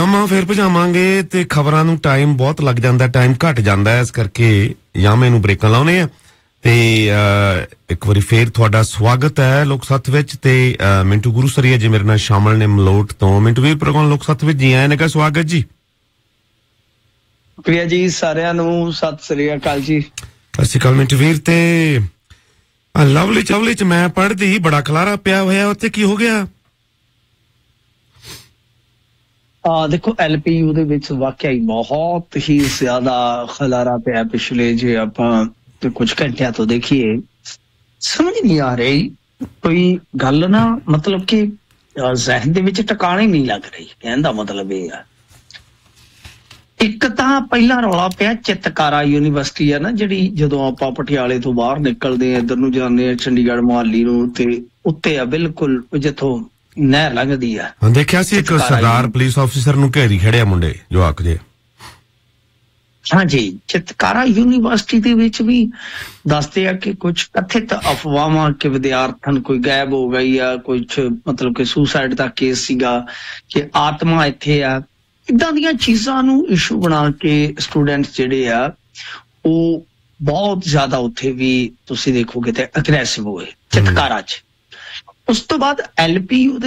Yamaha ਫਿਰ ਭਜਾਵਾਂਗੇ ਤੇ ਖਬਰਾਂ ਨੂੰ ਟਾਈਮ ਬਹੁਤ ਲੱਗ ਜਾਂਦਾ, ਟਾਈਮ ਘਟ ਜਾਂਦਾ, ਇਸ ਕਰਕੇ ਯਾਮੇ ਨੂੰ ਬ੍ਰੇਕਾਂ ਲਾਉਣੇ ਆ। ਤੇ ਇੱਕ ਵਾਰੀ ਫੇਰ ਤੁਹਾਡਾ ਸਵਾਗਤ ਹੈ ਲੋਕ ਸੱਥ ਵਿੱਚ। ਤੇ ਮਿੰਟੂ ਗੁਰੂ ਸਰੀਆ ਜੀ ਮੇਰੇ ਨਾਲ ਸ਼ਾਮਲ ਨੇ ਮਲੋਟ ਤੋਂ। ਮਿੰਟੂ ਵੀਰ ਪ੍ਰੋਗਰਾਮ ਲੋਕ ਸੱਥ ਵਿੱਚ ਜੀ ਆਏ ਨੇ, ਕਾ ਸਵਾਗਤ ਜੀ। ਪ੍ਰਿਆ ਜੀ ਸਾਰਿਆਂ ਨੂੰ ਸਤਿ ਸ੍ਰੀ ਅਕਾਲ ਜੀ। ਸਤਿ ਸ਼੍ਰੀ ਅਕਾਲ ਮਿੰਟੂ ਵੀਰ। ਤੇ ਲਵਲੀ ਚਵਲੀ ਚ ਮੈਂ ਪੜ੍ਹਦੀ, ਬੜਾ ਖਲਾਰਾ ਪਿਆ ਹੋਇਆ ਉੱਥੇ, ਕੀ ਹੋ ਗਿਆ? ਦੇਖੋ LPU ਦੇ ਵਿੱਚ ਵਾਕਿਆ ਹੀ ਬਹੁਤ ਹੀ ਜ਼ਿਆਦਾ ਖਲਾਰਾ ਪਿਆ। ਪਿਛਲੇ ਜੇ ਆਪਾਂ ਕੁਝ ਘੰਟਿਆਂ ਤੋਂ ਦੇਖੀਏ, ਸਮਝ ਨਹੀਂ ਆ ਰਹੀ ਕੋਈ ਗੱਲ ਨਾ, ਮਤਲਬ ਕਿ ਜ਼ਹਿਨ ਦੇ ਵਿੱਚ ਟਿਕਾਣੇ ਨਹੀਂ ਲੱਗ ਰਹੀ। ਕਹਿਣ ਦਾ ਮਤਲਬ ਇਹ ਆ, ਇੱਕ ਤਾਂ ਪਹਿਲਾਂ ਰੌਲਾ ਪਿਆ ਚਿਤਕਾਰਾ ਯੂਨੀਵਰਸਿਟੀ ਆ ਨਾ ਜਿਹੜੀ, ਜਦੋਂ ਆਪਾਂ ਪਟਿਆਲੇ ਤੋਂ ਬਾਹਰ ਨਿਕਲਦੇ ਆ, ਇੱਧਰ ਨੂੰ ਜਾਂਦੇ ਆ ਚੰਡੀਗੜ੍ਹ ਮੁਹਾਲੀ ਨੂੰ, ਤੇ ਉੱਤੇ ਆ ਬਿਲਕੁਲ ਜਿੱਥੋਂ ਨਹਿਰ ਲੰਘਦੀ ਆ। ਦੇਖਿਆ ਸੀ ਇੱਕ ਸਰਦਾਰ ਪੁਲਿਸ ਆਫਿਸਰ ਨੂੰ ਘੇਰੀ ਖੜਿਆ ਮੁੰਡੇ ਜਵਾਕ ਜੇ। ਹਾਂਜੀ, ਚਿਤਕਾਰਾ ਯੂਨੀਵਰਸਿਟੀ ਦੇ ਵਿੱਚ ਵੀ ਦੱਸਦੇ ਆ ਕਿ ਕੁਝ ਕਥਿਤ ਅਫਵਾਹਾਂ ਕਿ ਵਿਦਿਆਰਥਣ ਕੋਈ ਗਾਇਬ ਹੋ ਗਈ ਆ, ਕੁਝ ਮਤਲਬ ਕਿ ਸੁਸਾਈਡ ਦਾ ਕੇਸ ਸੀਗਾ, ਕਿ ਆਤਮਾ ਇੱਥੇ ਆ। ਇੱਦਾਂ ਦੀਆਂ ਚੀਜ਼ਾਂ ਨੂੰ ਇਸ਼ੂ ਬਣਾ ਕੇ ਸਟੂਡੈਂਟਸ ਜਿਹੜੇ ਆ ਉਹ ਬਹੁਤ ਜ਼ਿਆਦਾ ਉੱਥੇ ਵੀ ਤੁਸੀਂ ਦੇਖੋਗੇ ਤੇ ਅਗਰੈਸਿਵ ਹੋਏ ਚਿਤਕਾਰਾ 'ਚ। ਉਸ ਤੋਂ ਬਾਅਦ LPU